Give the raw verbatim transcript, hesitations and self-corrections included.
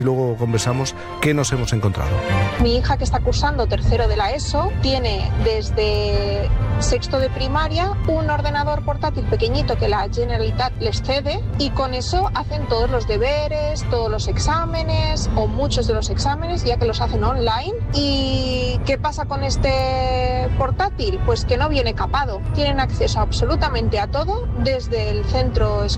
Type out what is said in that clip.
Luego conversamos qué nos hemos encontrado. Mi hija, que está cursando tercero de la ESO, tiene desde sexto de primaria un ordenador portátil pequeñito que la Generalitat les cede, y con eso hacen todos los deberes, todos los exámenes o muchos de los exámenes, ya que los hacen online. ¿Y qué pasa con este portátil? Pues que no viene capado. Tienen acceso absolutamente a todo desde el centro escolar